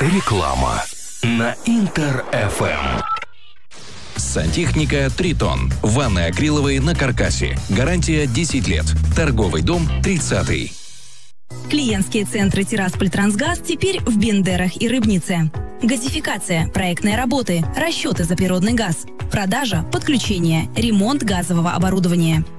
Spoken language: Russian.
Реклама на Интер-ФМ. Сантехника «Тритон». Ванны акриловые на каркасе. Гарантия 10 лет. Торговый дом 30-й. Клиентские центры «Тирасполь-Трансгаз» теперь в Бендерах и Рыбнице. Газификация, проектные работы, расчеты за природный газ, продажа, подключение, ремонт газового оборудования.